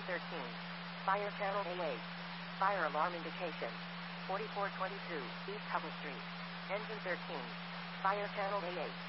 13. Fire channel A8. Fire alarm indication. 4422 East Hubble Street. Engine 13. Fire channel A8.